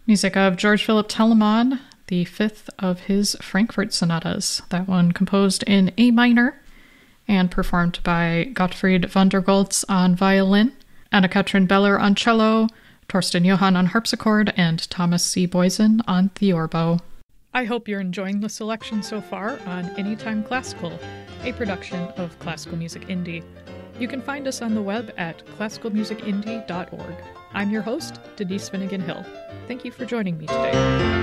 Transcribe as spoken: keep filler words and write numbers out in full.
Music of George Philipp Telemann, the fifth of his Frankfurt sonatas. That one composed in A minor and performed by Gottfried van der Goltz on violin, Anna-Katrin Beller on cello, Torsten Johann on harpsichord, and Thomas C. Boysen on theorbo. I hope you're enjoying the selection so far on Anytime Classical, a production of Classical Music Indie. You can find us on the web at classical music indie dot org. I'm your host, Denise Finnegan Hill. Thank you for joining me today.